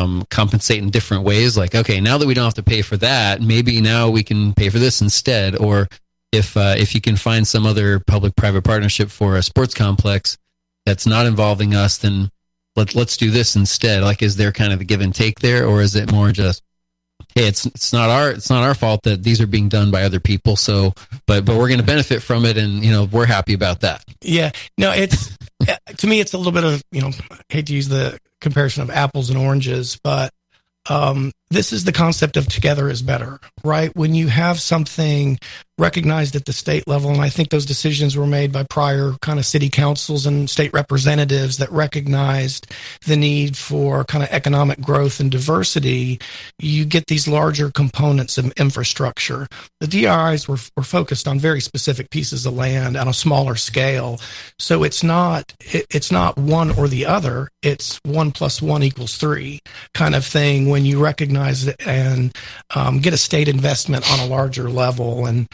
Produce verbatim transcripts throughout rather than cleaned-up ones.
um, compensate in different ways. Like, okay, now that we don't have to pay for that, maybe now we can pay for this instead. Or if uh, if you can find some other public-private partnership for a sports complex that's not involving us, then let, let's do this instead. Like, is there kind of a give and take there, or is it more just, hey, it's it's not our it's not our fault that these are being done by other people. So, but but we're going to benefit from it, and you know we're happy about that. Yeah, no, it's to me it's a little bit of you know I hate to use the comparison of apples and oranges, but um, this is the concept of together is better, right? When you have something recognized at the state level, and I think those decisions were made by prior kind of city councils and state representatives that recognized the need for kind of economic growth and diversity, you get these larger components of infrastructure. The D R Is were, were focused on very specific pieces of land on a smaller scale. So it's not, it, it's not one or the other. It's one plus one equals three kind of thing when you recognize it and um, get a state investment on a larger level. And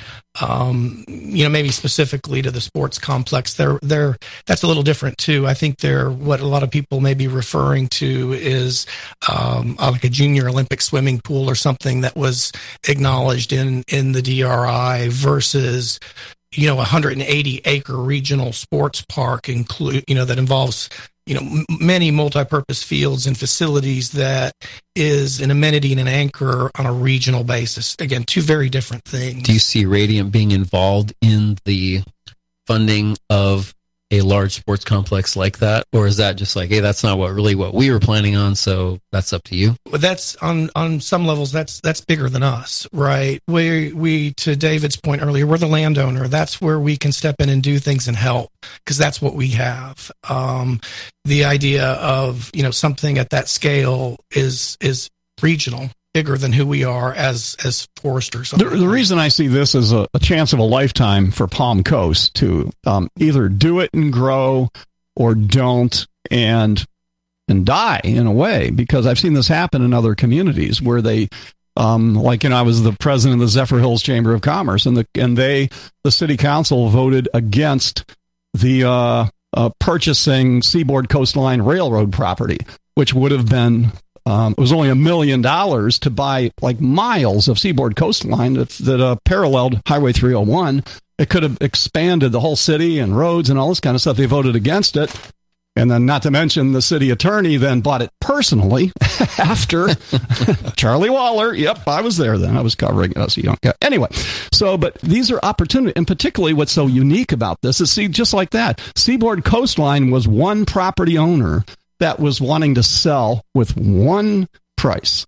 Um, you know, maybe specifically to the sports complex, they're, they're, that's a little different too. I think they're, what a lot of people may be referring to is, um, like a junior Olympic swimming pool or something that was acknowledged in, in the D R I versus, you know, a one hundred eighty acre regional sports park include, you know, that involves, you know, m- many multi-purpose fields and facilities that is an amenity and an anchor on a regional basis. Again, two very different things. Do you see Radiant being involved in the funding of a large sports complex like that? Or is that just like, hey, that's not what really what we were planning on, so that's up to you? But that's on, on some levels, that's that's bigger than us, right? We, we, to David's point earlier, we're the landowner. That's where we can step in and do things and help, because that's what we have. Um, the idea of, you know, something at that scale is is regional, bigger than who we are as as foresters. The, the reason I see this as a, a chance of a lifetime for Palm Coast to um, either do it and grow or don't and and die in a way, because I've seen this happen in other communities where they, um, like, you know, I was the president of the Zephyr Hills Chamber of Commerce, and the and they, the city council voted against the uh, uh, purchasing Seaboard Coastline Railroad property, which would have been Um, it was only a million dollars to buy like miles of Seaboard Coastline that, that uh, paralleled Highway three oh one. It could have expanded the whole city and roads and all this kind of stuff. They voted against it. And then, not to mention, the city attorney then bought it personally after Charlie Waller. Yep, I was there then. I was covering it. So you don't get anyway. So, but these are opportunities, and particularly what's so unique about this is, see, just like that, Seaboard Coastline was one property owner that was wanting to sell with one price.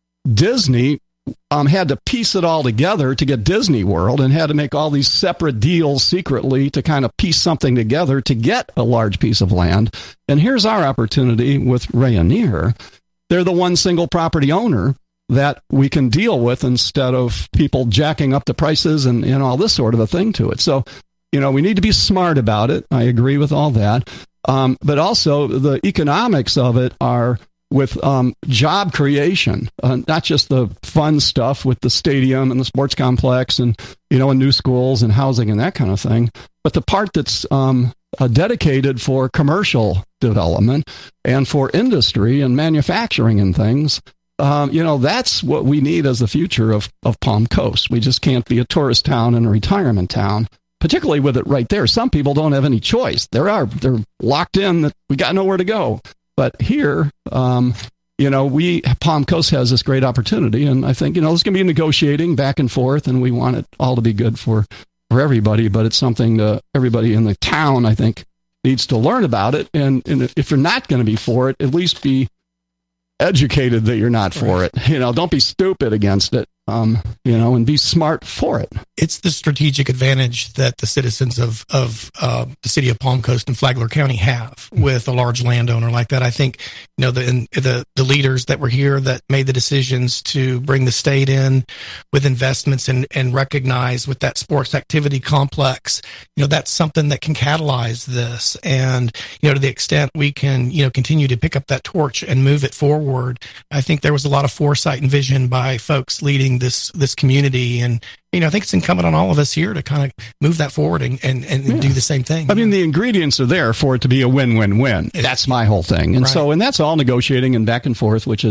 Disney um, had to piece it all together to get Disney World, and had to make all these separate deals secretly to kind of piece something together to get a large piece of land. And here's our opportunity with Rayonier. They're the one single property owner that we can deal with instead of people jacking up the prices and, and all this sort of a thing to it. So, you know, we need to be smart about it. I agree with all that. Um, but also the economics of it are with um, job creation, uh, not just the fun stuff with the stadium and the sports complex and, you know, and new schools and housing and that kind of thing, but the part that's um, uh, dedicated for commercial development and for industry and manufacturing and things. Um, you know, that's what we need as the future of, of Palm Coast. We just can't be a tourist town and a retirement town. Particularly with it right there. Some people don't have any choice. There are, they're locked in that we got nowhere to go. But here, um, you know, we, Palm Coast has this great opportunity. And I think, you know, there's going to be negotiating back and forth, and we want it all to be good for, for everybody. But it's something that everybody in the town, I think, needs to learn about it. And, and if you're not going to be for it, at least be educated that you're not for it. You know, don't be stupid against it. Um, you know, and be smart for it. It's the strategic advantage that the citizens of of uh, the city of Palm Coast and Flagler County have with a large landowner like that. I think, you know, the the the leaders that were here that made the decisions to bring the state in with investments and and recognize with that sports activity complex, you know, that's something that can catalyze this. And, you know, to the extent we can, you know, continue to pick up that torch and move it forward, I think there was a lot of foresight and vision by folks leading this this community. And, you know, I think it's incumbent on all of us here to kind of move that forward and, and, and yeah. do the same thing. I mean, the ingredients are there for it to be a win-win-win. That's my whole thing. And right. so, and that's all negotiating and back and forth, which is